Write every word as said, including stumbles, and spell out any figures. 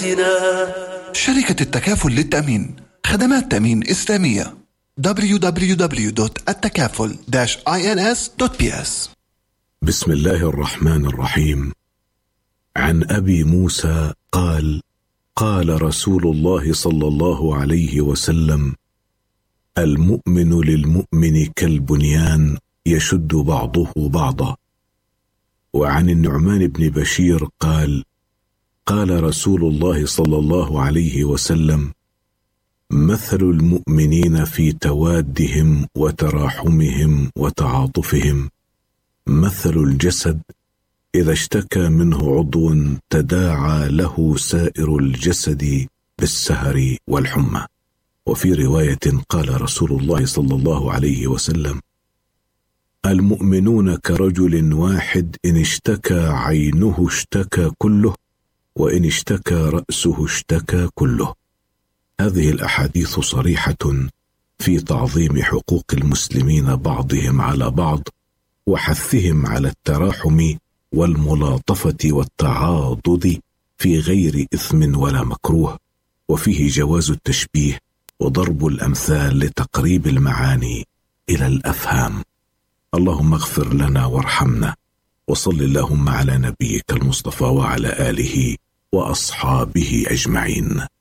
شركة التكافل للتأمين، خدمات تأمين إسلامية. دبليو دبليو دبليو دوت التكافل داش آي إن إس دوت بي إس. بسم الله الرحمن الرحيم. عن أبي موسى قال: قال رسول الله صلى الله عليه وسلم: المؤمن للمؤمن كالبنيان يشد بعضه بعضا. وعن النعمان بن بشير قال: قال رسول الله صلى الله عليه وسلم: مثل المؤمنين في توادهم وتراحمهم وتعاطفهم مثل الجسد إذا اشتكى منه عضو تداعى له سائر الجسد بالسهر والحمى. وفي رواية قال رسول الله صلى الله عليه وسلم: المؤمنون كرجل واحد إن اشتكى عينه اشتكى كله، وإن اشتكى رأسه اشتكى كله. هذه الأحاديث صريحة في تعظيم حقوق المسلمين بعضهم على بعض، وحثهم على التراحم والملاطفة والتعاضد في غير إثم ولا مكروه، وفيه جواز التشبيه وضرب الأمثال لتقريب المعاني إلى الأفهام. اللهم اغفر لنا وارحمنا، وصل اللهم على نبيك المصطفى وعلى آله وأصحابه أجمعين.